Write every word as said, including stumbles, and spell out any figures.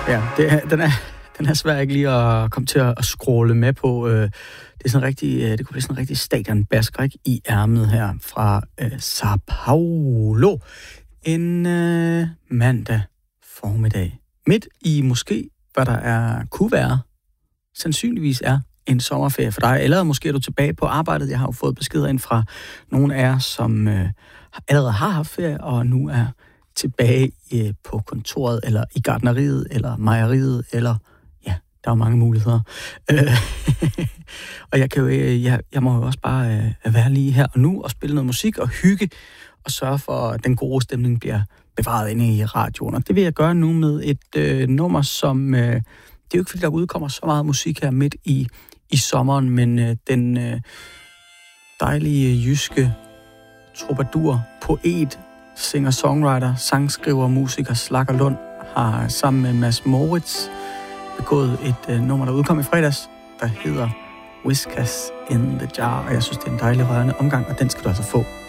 Ja, det er, den, er, den er svær ikke lige at komme til at, at scrolle med på. Det er sådan rigtig, det kunne blive sådan en rigtig stadionbasker, ikke, i ærmet her fra uh, Sao Paulo. En uh, mandag formiddag. Midt i måske, hvad der er, kunne være, sandsynligvis er en sommerferie for dig. Eller måske er du tilbage på arbejdet. Jeg har jo fået beskeder ind fra nogle af jer, som uh, allerede har haft ferie, og nu er tilbage øh, på kontoret, eller i gartneriet, eller mejeriet, eller ja, der er jo mange muligheder. Og jeg kan jo, jeg, jeg må jo også bare øh, være lige her og nu, og spille noget musik, og hygge, og sørge for, at den gode stemning bliver bevaret inde i radioen. Og det vil jeg gøre nu med et øh, nummer, som, øh, det er jo ikke fordi, der udkommer så meget musik her midt i, i sommeren, men øh, den øh, dejlige jyske troubadour, poet, singer-songwriter, sangskriver, musiker Slagger Lund har sammen med Mads Moritz begået et øh, nummer, der udkom i fredags, der hedder Whiskas in the Jar, og jeg synes, det er en dejlig rørende omgang, og den skal du altså få